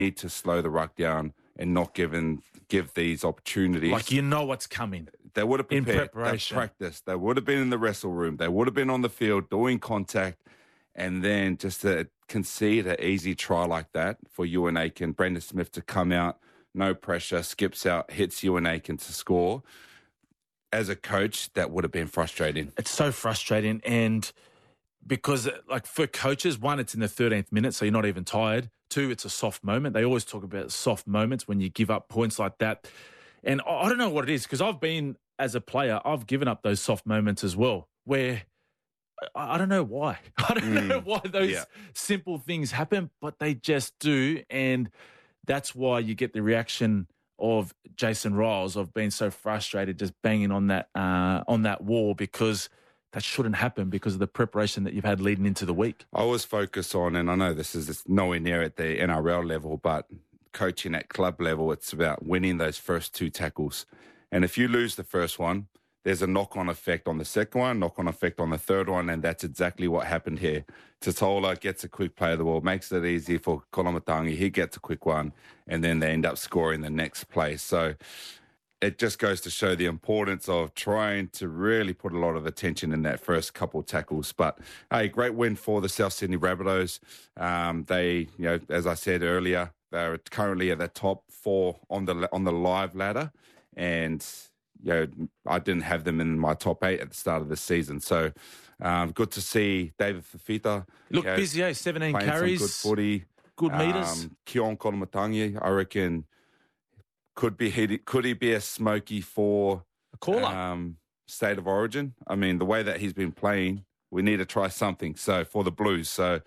need to slow the ruck down and not give these opportunities. Like you know what's coming. They would have prepared. In preparation. They've practiced. They would have been in the wrestle room. They would have been on the field doing contact. And then just to concede an easy try like that for Ewan Aiken, Brendan Smith to come out, no pressure, skips out, hits Ewan Aiken to score. As a coach, that would have been frustrating. It's so frustrating. And because, like, for coaches, one, it's in the 13th minute, so you're not even tired. Two, it's a soft moment. They always talk about soft moments when you give up points like that. And I don't know what it is, because I've been, as a player, I've given up those soft moments as well, where I don't know why. I don't know why those simple things happen, but they just do. And that's why you get the reaction of Jason Riles of being so frustrated, just banging on that wall, because that shouldn't happen because of the preparation that you've had leading into the week. I was focused on, and I know this is nowhere near at the NRL level, but coaching at club level, it's about winning those first two tackles. And if you lose the first one, there's a knock-on effect on the second one, knock-on effect on the third one, and that's exactly what happened here. Tatola gets a quick play of the ball, makes it easy for Kolomatangi. He gets a quick one, and then they end up scoring the next play. So it just goes to show the importance of trying to really put a lot of attention in that first couple tackles. But, hey, great win for the South Sydney Rabbitohs. They, as I said earlier, they're currently at the top 4 on the live ladder, and I didn't have them in my top 8 at the start of the season. So good to see David Fifita. Look busy, 17 carries. Good footy. Good meters. Keon Kolomatangi, I reckon, could he be a smoky for a caller? State of Origin? I mean, the way that he's been playing, we need to try something. So for the Blues. So,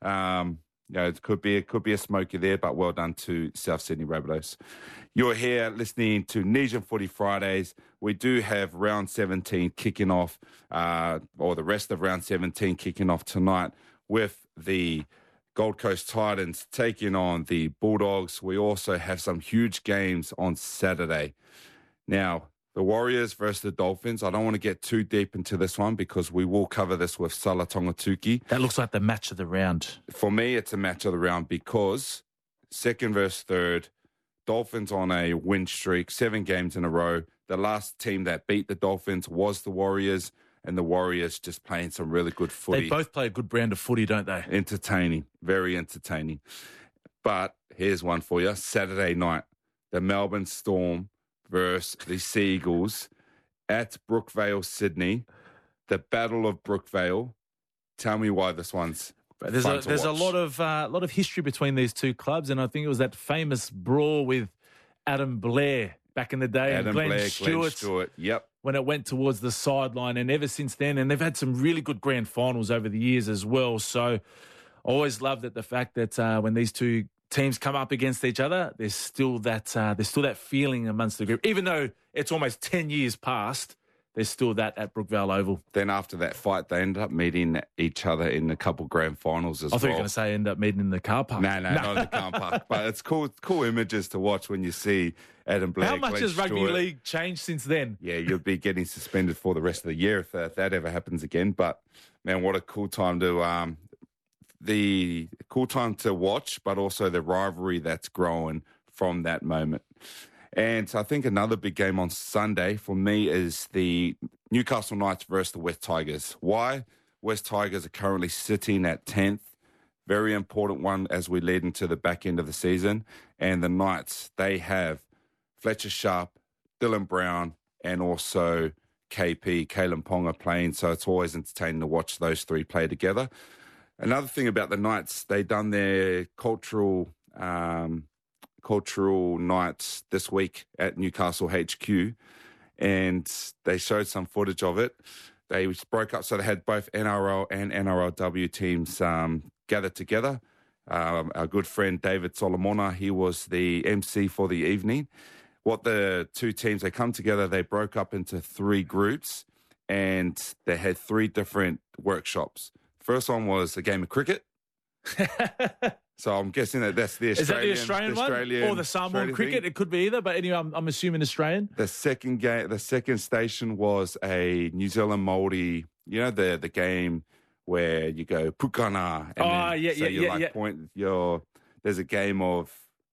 it could be a smoky there, but well done to South Sydney Rabbitohs. You're here listening to Nesian Footy Fridays. We do have round 17 kicking off, or the rest of round 17 kicking off tonight with the Gold Coast Titans taking on the Bulldogs. We also have some huge games on Saturday. Now, the Warriors versus the Dolphins. I don't want to get too deep into this one because we will cover this with Sala Tongatuki. That looks like the match of the round. For me, it's a match of the round because second versus third, Dolphins on a win streak, 7 games in a row. The last team that beat the Dolphins was the Warriors, and the Warriors just playing some really good footy. They both play a good brand of footy, don't they? Entertaining, very entertaining. But here's one for you. Saturday night, the Melbourne Storm versus the Sea Eagles at Brookvale, Sydney. The Battle of Brookvale. Tell me why this one's There's a lot of history between these two clubs, and I think it was that famous brawl with Adam Blair back in the day, and Glenn Stewart. Yep. When it went towards the sideline, and ever since then, and they've had some really good grand finals over the years as well. So I always loved the fact that when these two teams come up against each other, there's still that feeling amongst the group, even though it's almost 10 years past. There's still that at Brookvale Oval. Then after that fight, they ended up meeting each other in a couple grand finals as well. I thought you were going to say end up meeting in the car park. No, not in the car park. But it's cool images to watch when you see Adam Blair. How much has rugby league changed since then? Yeah, you'll be getting suspended for the rest of the year if that ever happens again. But, man, what a cool time to watch, but also the rivalry that's growing from that moment. And I think another big game on Sunday for me is the Newcastle Knights versus the West Tigers. Why? West Tigers are currently sitting at 10th. Very important one as we lead into the back end of the season. And the Knights, they have Fletcher Sharp, Dylan Brown, and also KP, Kalen Ponga playing. So it's always entertaining to watch those three play together. Another thing about the Knights, they done their cultural nights this week at Newcastle HQ, and they showed some footage of it. They broke up, so they had both NRL and NRLW teams gathered together. Our good friend David Solomona, he was the MC for the evening. What the two teams, they come together, they broke up into 3 groups, and they had 3 different workshops. First one was a game of cricket. So I'm guessing that's the Australian. Is that the Australian one? Or the Samoan cricket? Thing. It could be either, but anyway, I'm assuming Australian. The second station was a New Zealand Māori, the game where you go pukana. And there's a game of